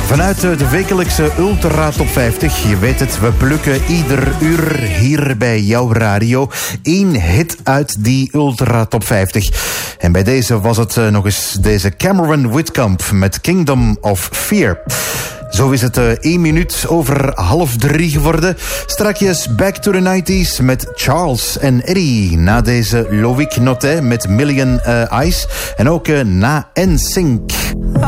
Vanuit de wekelijkse Ultra Top 50, je weet het, we plukken ieder uur hier bij jouw radio 1 hit uit die Ultra Top 50. En bij deze was het nog eens deze Cameron Whitcomb met Kingdom of Fear. Zo is het 1 minuut over 2:30 geworden. Strakjes Back to the 90s met Charles en Eddie. Na deze Loïc Notet met Million Eyes. En ook na NSYNC.